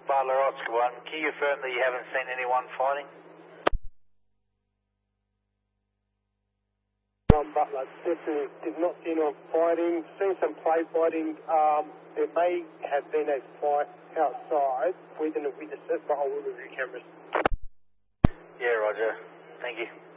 Butler Oscar 1, can you affirm that you haven't seen anyone fighting? Butler, definitely did not see anyone fighting. Seen some play fighting. There may have been a fight outside. We didn't witness it, but I will review cameras. Yeah, Roger. Thank you.